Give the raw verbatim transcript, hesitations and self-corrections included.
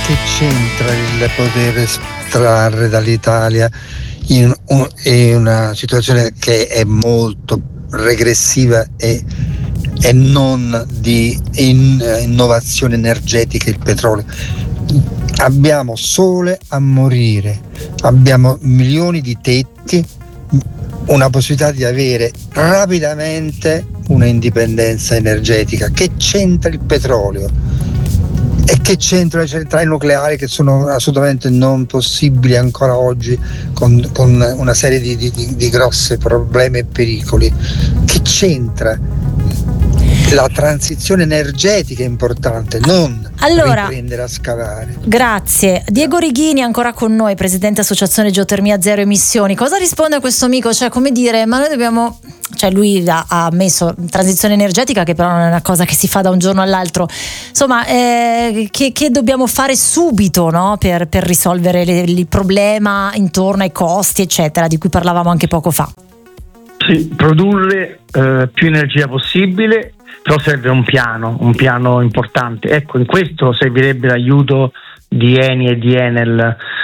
che c'entra il poter estrarre dall'Italia in, un, in una situazione che è molto regressiva e, e non di in, innovazione energetica, il petrolio? Abbiamo sole a morire, abbiamo milioni di tetti, una possibilità di avere rapidamente una indipendenza energetica. Che c'entra il petrolio? E che c'entra le centrali nucleari, che sono assolutamente non possibili ancora oggi, con, con una serie di, di, di grossi problemi e pericoli? Che c'entra? La transizione energetica è importante, non allora, riprendere a scavare. Grazie. Diego Righini ancora con noi, presidente Associazione Geotermia Zero Emissioni. Cosa risponde a questo amico? Cioè, come dire, ma noi dobbiamo, cioè lui ha, ha messo transizione energetica, che però non è una cosa che si fa da un giorno all'altro, insomma, eh, che, che dobbiamo fare subito, no? per, per risolvere le, il problema intorno ai costi eccetera, di cui parlavamo anche poco fa. Sì, produrre eh, più energia possibile, però serve un piano, un piano importante. Ecco, in questo servirebbe l'aiuto di Eni e di Enel